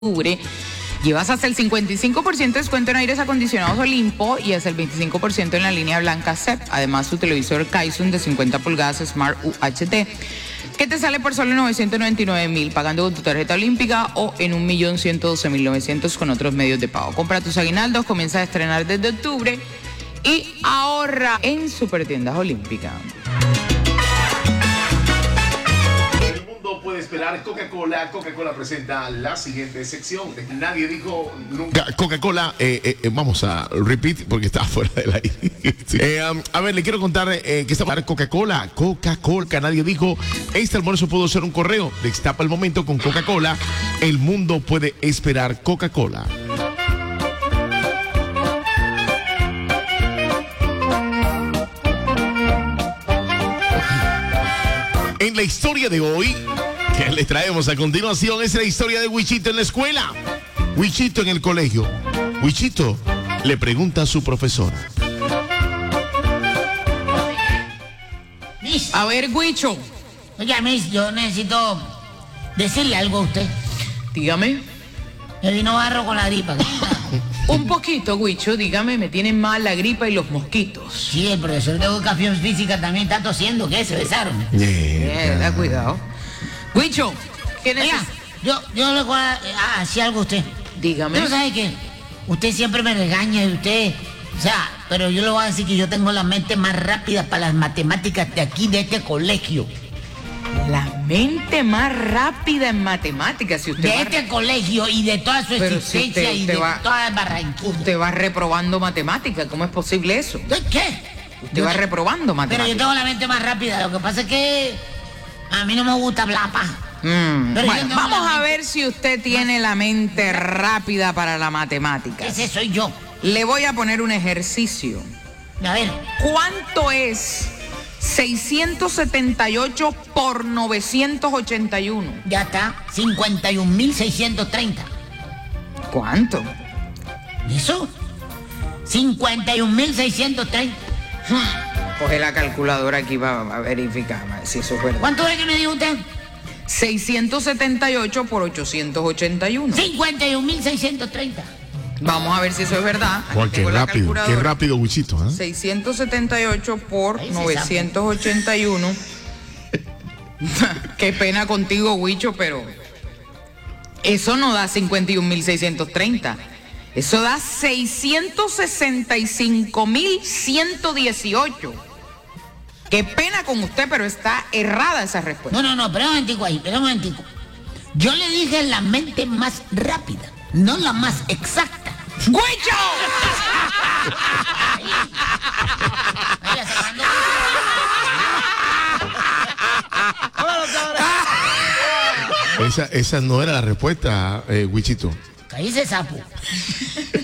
octubre, llevas hasta el 55% de descuento en aires acondicionados Olimpo y hasta el 25% en la línea blanca CEP. Además, tu televisor Kaisun de 50 pulgadas Smart UHD, que te sale por solo 999,000 pagando con tu tarjeta olímpica o en 1,112,900 con otros medios de pago. Compra tus aguinaldos, comienza a estrenar desde octubre y ahorra en Supertiendas Olímpica. Puede esperar Coca-Cola. Coca-Cola presenta la siguiente sección. Nadie dijo nunca. Coca-Cola, vamos a repeat porque está fuera del aire. Sí. A ver, le quiero contar que está Coca-Cola. Coca-Cola, nadie dijo. Este almuerzo pudo ser un correo. Destapa el momento con Coca-Cola. El mundo puede esperar Coca-Cola. En la historia de hoy, que le traemos a continuación, es la historia de Wichito en la escuela. Wichito en el colegio. Wichito le pregunta a su profesora. Miss, A ver, Wicho, oiga, Miss, yo necesito decirle algo a usted. dígame. Me vino barro con la gripa. Un poquito, Wicho, dígame, me tienen mal la gripa y los mosquitos. Sí, el profesor de educación física también está tosiendo. ¿Qué? ¿Se besaron? Da cuidado. Wicho, ¿qué Oiga, necesitas? yo le voy a decir algo a usted. Dígame. Usted no sabe que usted siempre me regaña y usted... O sea, pero yo le voy a decir que yo tengo la mente más rápida para las matemáticas de aquí, de este colegio. La mente más rápida en matemáticas. Si usted De va, este colegio y de toda su Pero existencia si y usted de va- toda Barranquilla. usted va reprobando matemáticas, ¿cómo es posible eso? ¿De qué? Usted va reprobando Pero matemáticas. yo tengo la mente más rápida. Lo que pasa es que a mí no me gusta hablar, pa. Pero yo Bueno, tengo vamos la a mente- ver si usted tiene la mente rápida para la matemática. Ese soy yo. Le voy a poner un ejercicio. A ver, ¿Cuánto es 678 por 981? ya está. 51.630. ¿Cuánto? ¿Eso? 51.630. Coge la calculadora aquí para verificar a ver si eso es verdad. ¿Cuánto es que me dijo usted? 678 por 881. 51.630. Vamos a ver si eso es verdad. Aquí Juan, qué tengo la rápido, calculadora. qué rápido, Wichito. 678 por Ahí se 981. Qué pena contigo, Wicho, pero eso no da 51.630. Eso da 665.118. Qué pena con usted, pero está errada esa respuesta. No, espera un momentico ahí, espera un momentico. Yo le dije la mente más rápida, no la más exacta. ¡Wicho! Vaya sacando- Esa no era la respuesta, Wichito. Cállese, sapo.